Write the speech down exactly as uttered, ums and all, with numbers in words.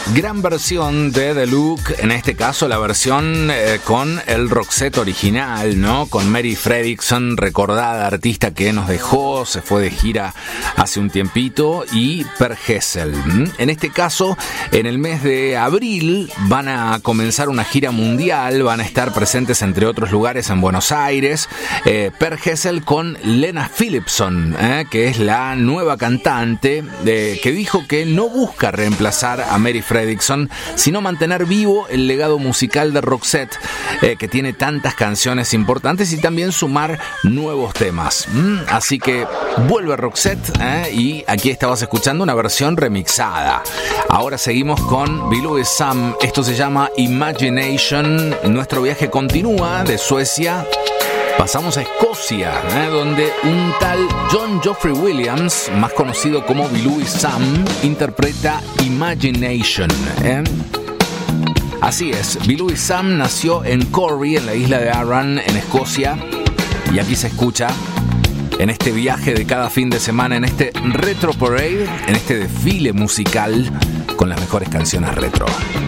Gran versión de The Look, en este caso la versión eh, con el Roxette original, ¿no? Con Mary Fredriksson, recordada artista que nos dejó, se fue de gira hace un tiempito, y Per Gessle. En este caso, en el mes de abril van a comenzar una gira mundial, van a estar presentes entre otros lugares en Buenos Aires, eh, Per Gessle con Lena Philipson, eh, que es la nueva cantante, eh, que dijo que no busca reemplazar a Mary Fredriksson, sino mantener vivo el legado musical de Roxette, eh, que tiene tantas canciones importantes, y también sumar nuevos temas. Mm, así que vuelve Roxette, eh, y aquí estabas escuchando una versión remixada. Ahora seguimos con Billy Sam. Esto se llama Imagination. Nuestro viaje continúa de Suecia. Pasamos a Escocia, ¿eh? donde un tal John Geoffrey Williams, más conocido como Billy Sam, interpreta Imagination. ¿eh? Así es, Billy Sam nació en Corry, en la isla de Arran, en Escocia, y aquí se escucha en este viaje de cada fin de semana, en este Retro Parade, en este desfile musical con las mejores canciones retro.